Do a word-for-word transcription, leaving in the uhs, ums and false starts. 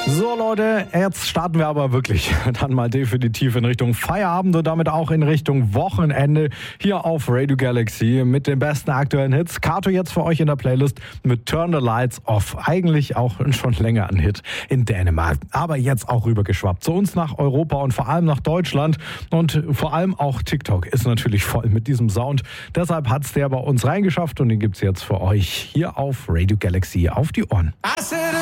So Leute, jetzt starten wir aber wirklich dann mal definitiv in Richtung Feierabend und damit auch in Richtung Wochenende hier auf Radio Galaxy mit den besten aktuellen Hits. Kato jetzt für euch in der Playlist mit Turn the Lights Off. Eigentlich auch schon länger ein Hit in Dänemark, aber jetzt auch rübergeschwappt zu uns nach Europa und vor allem nach Deutschland und vor allem auch TikTok ist natürlich voll mit diesem Sound. Deshalb hat's der bei uns reingeschafft und den gibt's jetzt für euch hier auf Radio Galaxy auf die Ohren.